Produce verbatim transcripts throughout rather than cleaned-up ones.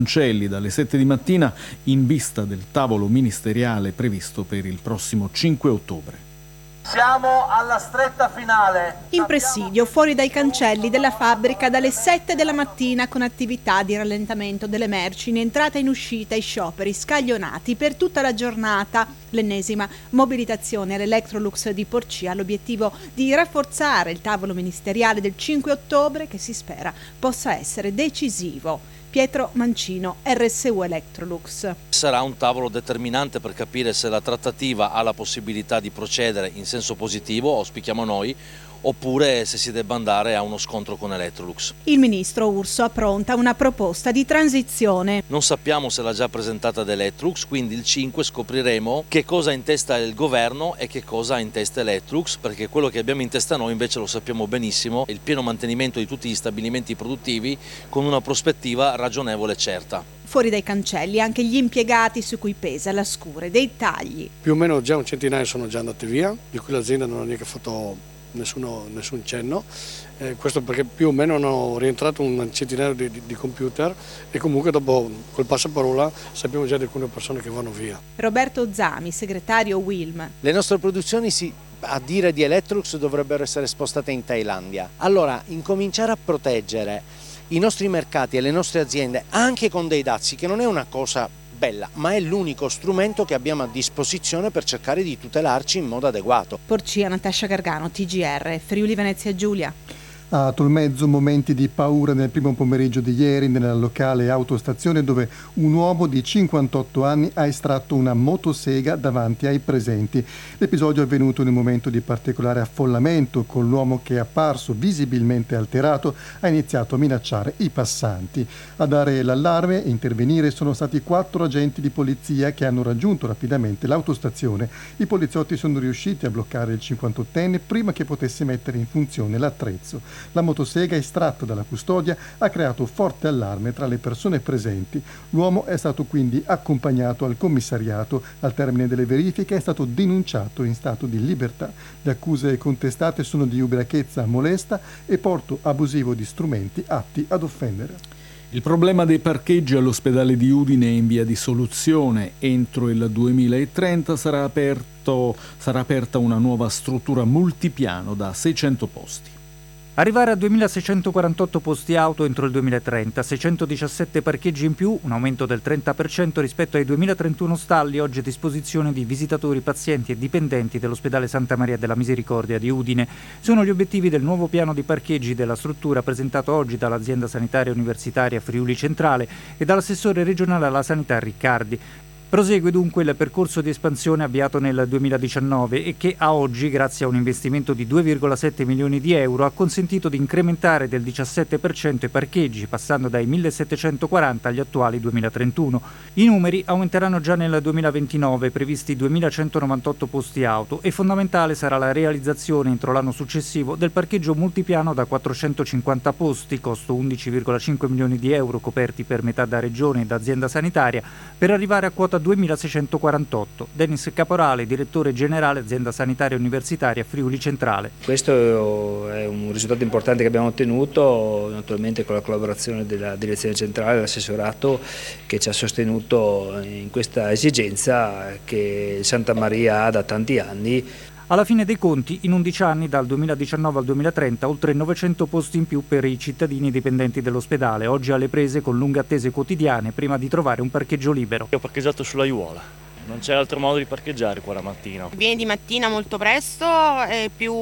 Cancelli dalle sette di mattina in vista del tavolo ministeriale previsto per il prossimo cinque ottobre. Siamo alla stretta finale. In presidio, fuori dai cancelli della fabbrica dalle sette della mattina con attività di rallentamento delle merci in entrata e in uscita e scioperi scaglionati per tutta la giornata. L'ennesima mobilitazione all'Electrolux di Porcia ha l'obiettivo di rafforzare il tavolo ministeriale del cinque ottobre che si spera possa essere decisivo. Pietro Mancino, R S U Electrolux. Sarà un tavolo determinante per capire se la trattativa ha la possibilità di procedere in senso positivo, auspichiamo noi, oppure se si debba andare a uno scontro con Electrolux. Il ministro Urso appronta una proposta di transizione. Non sappiamo se l'ha già presentata ad Electrolux, quindi il cinque scopriremo che cosa ha in testa il governo e che cosa ha in testa Electrolux, perché quello che abbiamo in testa noi invece lo sappiamo benissimo, il pieno mantenimento di tutti gli stabilimenti produttivi con una prospettiva ragionevole e certa. Fuori dai cancelli anche gli impiegati su cui pesa la scure dei tagli. Più o meno già un centinaio sono già andati via, di cui l'azienda non ha neanche fatto Nessuno, nessun cenno, eh, questo perché più o meno hanno rientrato un centinaio di, di, di computer e comunque dopo col passaparola sappiamo già di alcune persone che vanno via. Roberto Zami, segretario Wilm. Le nostre produzioni si, a dire di Electrolux dovrebbero essere spostate in Thailandia. Allora incominciare a proteggere i nostri mercati e le nostre aziende anche con dei dazi, che non è una cosa bella, ma è l'unico strumento che abbiamo a disposizione per cercare di tutelarci in modo adeguato. Porcia, Natascia Gargano, T G R, Friuli Venezia Giulia. A Tolmezzo momenti di paura nel primo pomeriggio di ieri nella locale autostazione dove un uomo di cinquantotto anni ha estratto una motosega davanti ai presenti. L'episodio è avvenuto in un momento di particolare affollamento, con l'uomo che è apparso visibilmente alterato ha iniziato a minacciare i passanti. A dare l'allarme e intervenire sono stati quattro agenti di polizia che hanno raggiunto rapidamente l'autostazione. I poliziotti sono riusciti a bloccare il cinquantottenne prima che potesse mettere in funzione l'attrezzo. La motosega estratta dalla custodia ha creato forte allarme tra le persone presenti. L'uomo è stato quindi accompagnato al commissariato. Al termine delle verifiche è stato denunciato in stato di libertà. Le accuse contestate sono di ubriachezza molesta e porto abusivo di strumenti atti ad offendere. Il problema dei parcheggi all'ospedale di Udine è in via di soluzione. Entro il duemilatrenta sarà, aperto, sarà aperta una nuova struttura multipiano da seicento posti. Arrivare a duemilaseicentoquarantotto posti auto entro il duemilatrenta, seicentodiciassette parcheggi in più, un aumento del trenta per cento rispetto ai duemilatrentuno stalli oggi a disposizione di visitatori, pazienti e dipendenti dell'ospedale Santa Maria della Misericordia di Udine. Sono gli obiettivi del nuovo piano di parcheggi della struttura presentato oggi dall'azienda sanitaria universitaria Friuli Centrale e dall'assessore regionale alla sanità Riccardi. Prosegue dunque il percorso di espansione avviato nel duemiladiciannove e che a oggi, grazie a un investimento di due virgola sette milioni di euro, ha consentito di incrementare del diciassette per cento i parcheggi, passando dai millesettecentoquaranta agli attuali duemilatrentuno. I numeri aumenteranno già nel duemilaventinove, previsti duemilacentonovantotto posti auto, e fondamentale sarà la realizzazione entro l'anno successivo del parcheggio multipiano da quattrocentocinquanta posti, costo undici virgola cinque milioni di euro coperti per metà da regione e da azienda sanitaria, per arrivare a quota duemilaseicentoquarantotto. Dennis Caporale, direttore generale azienda sanitaria universitaria Friuli Centrale. Questo è un risultato importante che abbiamo ottenuto, naturalmente con la collaborazione della direzione centrale, dell'assessorato che ci ha sostenuto in questa esigenza che Santa Maria ha da tanti anni. Alla fine dei conti, in undici anni, dal duemiladiciannove al duemilatrenta, oltre novecento posti in più per i cittadini dipendenti dell'ospedale, oggi alle prese con lunghe attese quotidiane prima di trovare un parcheggio libero. Io ho parcheggiato sulla Aiuola, non c'è altro modo di parcheggiare qua la mattina. Vieni di mattina molto presto e più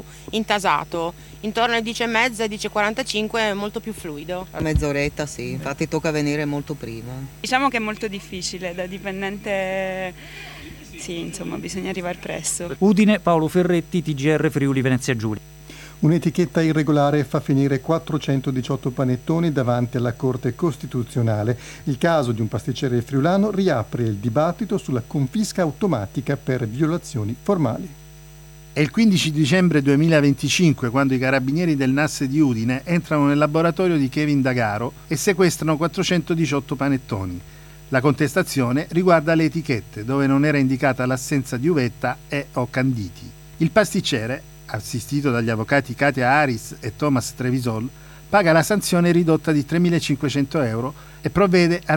intasato, intorno alle dieci e mezza, dieci e quarantacinque è molto più fluido. A mezz'oretta sì, infatti tocca venire molto prima. Diciamo che è molto difficile, da dipendente... Sì, insomma, bisogna arrivare presto. Udine, Paolo Ferretti, T G R Friuli Venezia Giulia. Un'etichetta irregolare fa finire quattrocentodiciotto panettoni davanti alla Corte Costituzionale. Il caso di un pasticcere friulano riapre il dibattito sulla confisca automatica per violazioni formali. È il quindici dicembre duemilaventicinque quando i carabinieri del N A S di Udine entrano nel laboratorio di Kevin Dagaro e sequestrano quattrocentodiciotto panettoni. La contestazione riguarda le etichette, dove non era indicata l'assenza di uvetta e o canditi. Il pasticcere, assistito dagli avvocati Katia Aris e Thomas Trevisol, paga la sanzione ridotta di tremilacinquecento euro e provvede a